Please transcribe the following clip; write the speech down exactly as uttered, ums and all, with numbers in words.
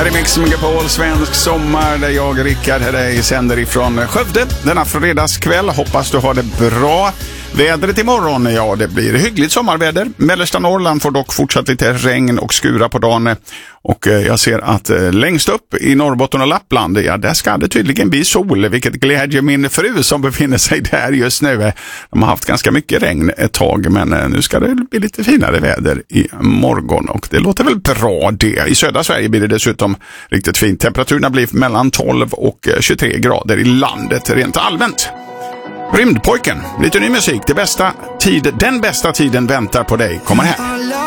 Här är Mix Megapol, svensk sommar, där jag, Rickard, här sänder ifrån Skövde denna fredagskväll. Hoppas du har det bra. Vädret imorgon, ja, det blir hyggligt sommarväder. Mellersta Norrland får dock fortsatt lite regn och skura på dagen. Och jag ser att längst upp i Norrbotten och Lappland, ja, där ska det tydligen bli sol, vilket glädjer min fru som befinner sig där just nu. De har haft ganska mycket regn ett tag, men nu ska det bli lite finare väder i morgon och det låter väl bra det. I södra Sverige blir det dessutom riktigt fint. Temperaturerna blir mellan tolv och tjugotre grader i landet rent allmänt. Rymdpojken, lite ny musik. Det bästa tid, den bästa tiden väntar på dig. Kommer här.